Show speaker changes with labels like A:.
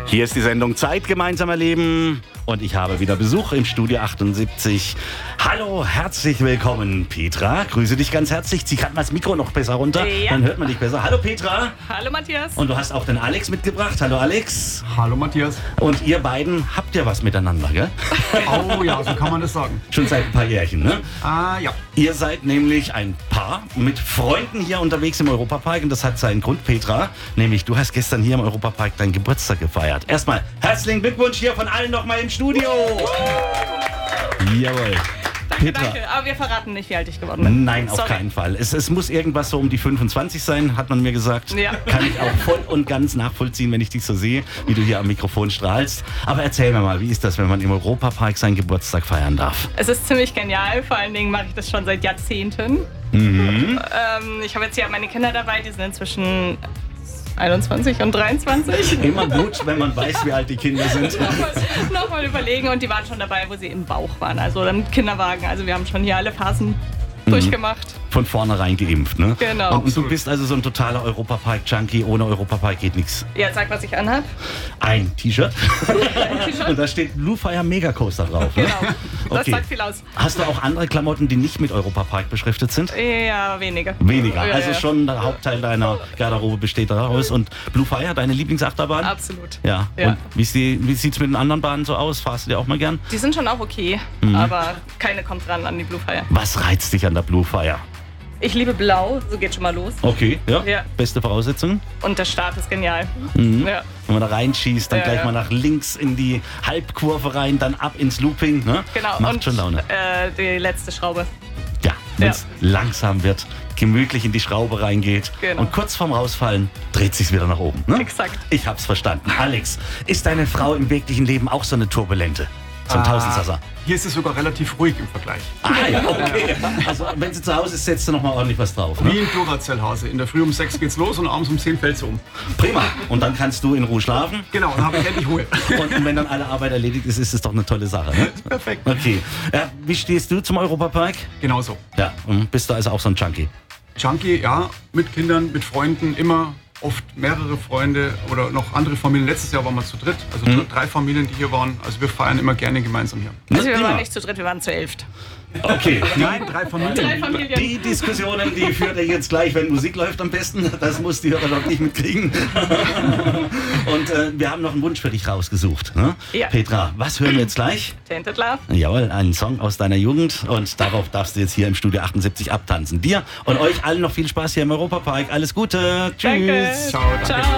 A: Hier ist die Sendung Zeit gemeinsam erleben und ich habe wieder Besuch im Studio 78. Hallo, herzlich willkommen, Petra. Grüße dich ganz herzlich. Zieh gerade mal das Mikro noch besser runter, dann hört man dich besser. Hallo, Petra.
B: Hallo, Matthias.
A: Und du hast auch den Alex mitgebracht. Hallo, Alex.
C: Hallo, Matthias.
A: Und ihr beiden habt ja was miteinander, gell?
C: Oh ja, so kann man das sagen.
A: Schon seit ein paar Jährchen, ne?
C: Ja.
A: Ihr seid nämlich ein Paar mit Freunden hier unterwegs im Europapark und das hat seinen Grund, Petra. Nämlich, du hast gestern hier im Europapark deinen Geburtstag gefeiert. Erstmal herzlichen Glückwunsch hier von allen nochmal im Studio. Jawohl. Petra.
B: Danke, aber wir verraten nicht, wie alt ich geworden bin.
A: Nein, auf keinen Fall. Es muss irgendwas so um die 25 sein, hat man mir gesagt.
B: Ja.
A: Kann ich auch voll und ganz nachvollziehen, wenn ich dich so sehe, wie du hier am Mikrofon strahlst. Aber erzähl mir mal, wie ist das, wenn man im Europapark seinen Geburtstag feiern darf?
B: Es ist ziemlich genial, vor allen Dingen mache ich das schon seit Jahrzehnten. Ich habe jetzt hier meine Kinder dabei, die sind inzwischen 21 und 23.
A: Immer gut, wenn man weiß, wie alt die Kinder sind.
B: Nochmal überlegen und die waren schon dabei, wo sie im Bauch waren, also dann Kinderwagen. Also wir haben schon hier alle Phasen durchgemacht.
A: Von vornherein geimpft, ne?
B: Genau.
A: Und du bist also so ein totaler Europapark-Junkie. Ohne Europapark geht nichts.
B: Ja, sag, was ich anhab.
A: Ein T-Shirt. Und da steht Blue Fire Mega Coaster drauf. Ne?
B: Genau, das
A: Okay.
B: sagt viel aus.
A: Hast du auch andere Klamotten, die nicht mit Europapark beschriftet sind?
B: Ja, weniger.
A: Weniger.
B: Ja,
A: Also
B: ja.
A: schon der Hauptteil deiner Garderobe besteht daraus. Und Blue Fire, deine Lieblingsachterbahn?
B: Absolut.
A: Ja.
B: Ja.
A: Und wie sieht es mit den anderen Bahnen so aus? Fahrst du dir auch mal gern?
B: Die sind schon auch okay, aber keine kommt ran an die Blue Fire.
A: Was reizt dich an der Blue Fire?
B: Ich liebe Blau, so geht schon mal los.
A: Okay, ja.
B: Ja.
A: Beste Voraussetzungen?
B: Und der Start ist genial. Ja.
A: Wenn man da reinschießt, dann
B: Ja,
A: gleich
B: ja.
A: mal nach links in die Halbkurve rein, dann ab ins Looping. Ne?
B: Genau.
A: Macht
B: und
A: schon Laune.
B: Die letzte Schraube.
A: Ja, wenn es langsam wird, gemütlich in die Schraube reingeht
B: Genau.
A: und kurz vorm Rausfallen dreht sich's wieder nach oben. Ne?
B: Exakt.
A: Ich hab's verstanden. Alex, ist deine Frau im wirklichen Leben auch so eine Turbulente? So ein Tausendsasser?
C: Hier ist es sogar relativ ruhig im Vergleich.
A: Ah ja, okay. Also wenn sie zu Hause ist, setzt du noch mal ordentlich was drauf. Ne?
C: Wie ein Duracell-Hase. In der Früh um 6 geht's los und abends um 10 fällt sie um.
A: Prima. Und dann kannst du in Ruhe schlafen.
C: Genau, dann habe ich endlich Ruhe.
A: Und wenn dann alle Arbeit erledigt ist, ist es doch eine tolle Sache. Ne?
C: Perfekt.
A: Okay. Wie stehst du zum Europapark?
C: Genauso.
A: Ja, bist du also auch so ein Junkie?
C: Junkie, ja, mit Kindern, mit Freunden, immer oft mehrere Freunde oder noch andere Familien. Letztes Jahr waren wir zu dritt, also 3 Familien, die hier waren. Also wir feiern immer gerne gemeinsam hier.
B: Also wir
A: prima.
B: waren nicht zu dritt, wir waren zu 11.
A: Okay.
C: Nein, 3 Familien.
B: 3 Familien.
A: Die Diskussionen, die führt ihr jetzt gleich, wenn Musik läuft am besten. Das muss die Hörer doch nicht mitkriegen. Und wir haben noch einen Wunsch für dich rausgesucht. Ne?
B: Ja.
A: Petra, was hören wir jetzt gleich?
B: Tainted Love.
A: Jawohl, einen Song aus deiner Jugend. Und darauf darfst du jetzt hier im Studio 78 abtanzen. Dir und euch allen noch viel Spaß hier im Europapark. Alles Gute. Tschüss.
B: Danke.
C: Ciao, danke.
B: Ciao.